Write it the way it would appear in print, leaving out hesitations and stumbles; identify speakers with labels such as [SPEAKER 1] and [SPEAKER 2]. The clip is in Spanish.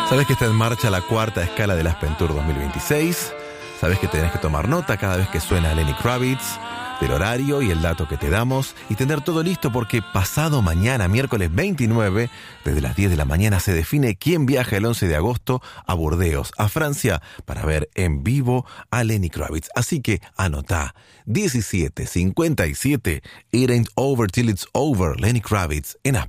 [SPEAKER 1] Sabes que está en marcha la cuarta escala del Aspen Tour 2026. Sabes que tenés que tomar nota cada vez que suena Lenny Kravitz, del horario y el dato que te damos, y tener todo listo porque pasado mañana, miércoles 29, desde las 10 de la mañana se define quién viaja el 11 de agosto a Burdeos, a Francia, para ver en vivo a Lenny Kravitz. Así que anotá, 17:57, It Ain't Over Till It's Over, Lenny Kravitz en Aspen.